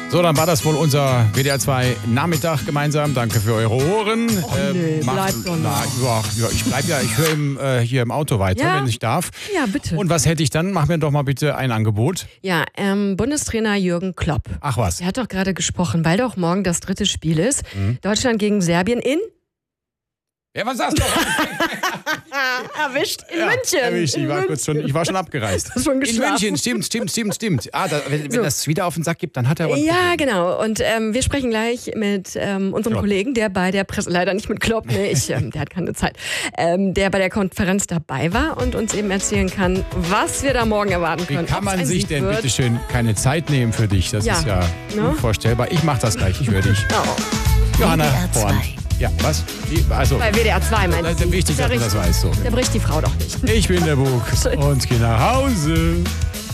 So, dann war das wohl unser WDR 2 Nachmittag gemeinsam. Danke für eure Ohren. Bleibt doch noch. Ich höre hier im Auto weiter, Ja? wenn ich darf. Ja, bitte. Und was hätte ich dann? Mach mir doch mal bitte ein Angebot. Ja, Bundestrainer Jürgen Klopp. Ach was. Er hat doch gerade gesprochen, weil doch morgen das 3. Spiel ist. Deutschland gegen Serbien in... Ja, was sagst du? Erwischt in Ja, München. erwischt. In Ich war schon abgereist. Hast schon In geschlafen. München, stimmt. Wenn das wieder auf den Sack gibt, dann hat er aber ein Ja, Problem. genau. Und wir sprechen gleich mit unserem Klopp. Kollegen, der bei der leider nicht mit Klopp, der hat keine Zeit, der bei der Konferenz dabei war und uns eben erzählen kann, was wir da morgen erwarten Wie können. kann Ob's man ein sich Sieg denn wird. bitte schön keine Zeit nehmen für dich? Das Ja. ist ja Ne? unvorstellbar. Ich mach das gleich, ich höre dich. Oh, Johanna WDR 2. Horn. Ja, was? Also, bei WDR 2 meinst du? wichtig, Ist ja dass du das richtig. weißt. So. Da bricht die Frau doch nicht. Ich bin der Bug und geh nach Hause.